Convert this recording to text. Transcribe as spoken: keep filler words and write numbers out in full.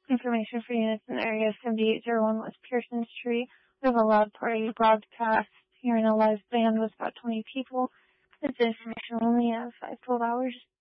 Information for units in area seventy-eight oh one West Pearson Street. We have a loud party broadcast here in a live band with about twenty people. This information only at five twelve hours.